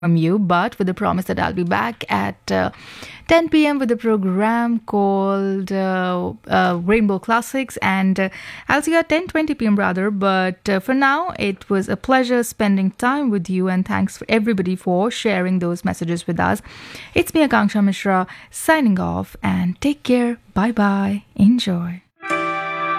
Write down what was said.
from you, but with the promise that I'll be back at 10 p.m. with a program called Rainbow Classics, and I'll see you at 10:20 p.m. rather. But for now, it was a pleasure spending time with you, and thanks for everybody for sharing those messages with us. It's me, Akanksha Mishra, signing off, and take care. Bye bye. Enjoy.